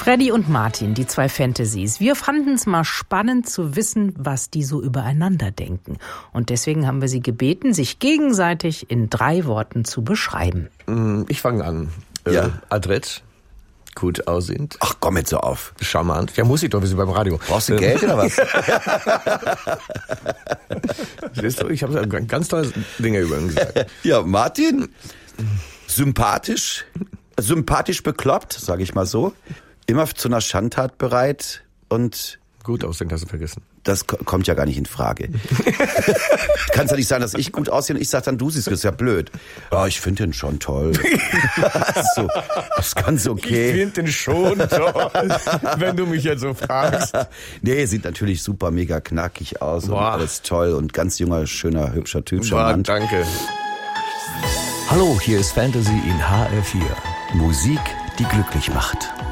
Freddy und Martin, die zwei Fantasies. Wir fanden es mal spannend zu wissen, was die so übereinander denken. Und deswegen haben wir sie gebeten, sich gegenseitig in 3 Worten zu beschreiben. Ich fange an. Ja. Adrett. Gut aussehend. Ach, komm jetzt so auf. Charmant. Ja, muss ich doch, wir sind beim Radio. Brauchst du Geld oder was? Ich habe ganz tolle Dinge über ihn gesagt. Ja, Martin, sympathisch bekloppt, sage ich mal so. Immer zu einer Schandtat bereit und... Gut aussehen, hast du vergessen. Das kommt ja gar nicht in Frage. Kannst ja nicht sagen, dass ich gut aussehe und ich sage dann, du siehst, das ist ja blöd. Oh, ich finde den schon toll. So, das ist ganz okay. Ich finde den schon toll, wenn du mich jetzt so fragst. Nee, sieht natürlich super mega knackig aus. Boah. Und alles toll und ganz junger, schöner, hübscher Typ. Boah, Charmant. danke. Hallo, hier ist Fantasy in HR4. Musik, die glücklich macht.